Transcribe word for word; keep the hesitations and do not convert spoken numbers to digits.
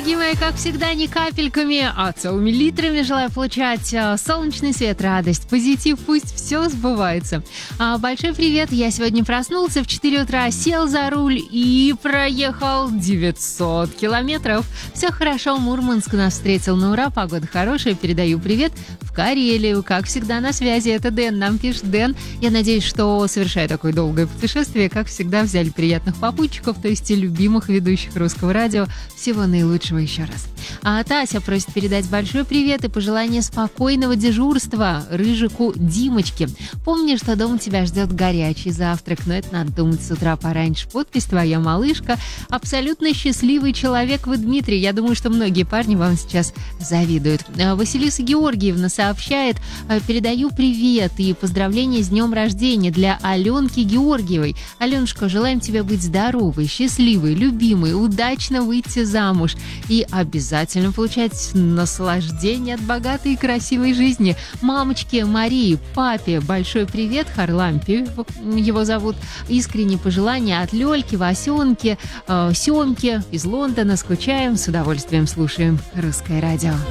дорогие мои, как всегда, не капельками, а целыми литрами желаю получать солнечный свет, радость, позитив, пусть все сбывается. А, большой привет, я сегодня проснулся в четыре утра, сел за руль и проехал девятьсот километров. Все хорошо, Мурманск нас встретил на ура, погода хорошая, передаю привет в Карелию. Как всегда на связи, это Дэн, нам пишет Дэн. Я надеюсь, что, совершая такое долгое путешествие, как всегда, взяли приятных попутчиков, то есть и любимых ведущих Русского радио. Всего наилучшего еще раз. А Тася просит передать большой привет и пожелание спокойного дежурства Рыжику Димочке. Помни, что дома тебя ждет горячий завтрак, но это надо думать с утра пораньше. Подпись твоя малышка. Абсолютно счастливый человек вы, Дмитрий. Я думаю, что многие парни вам сейчас завидуют. Василиса Георгиевна сообщает: передаю привет и поздравления с днем рождения для Аленки Георгиевой. Аленушка, желаем тебе быть здоровой, счастливой, любимой, удачно выйти замуж и обязательно получать наслаждение от богатой и красивой жизни. Мамочке Марии, папе большой привет, Харлампи его зовут. Искренние пожелания от Лёльки, Васёнки, э, Сёмки из Лондона. Скучаем, с удовольствием слушаем Русское радио.